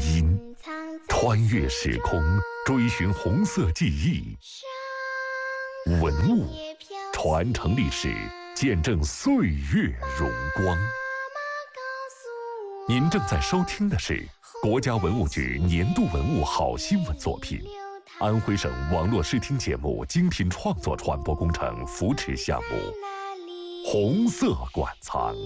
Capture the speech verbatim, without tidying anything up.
音，穿越时空，追寻红色记忆。文物传承历史，见证岁月荣光。您正在收听的是国家文物局年度文物好新闻作品，安徽省网络视听节目精品创作传播工程扶持项目——红色馆藏。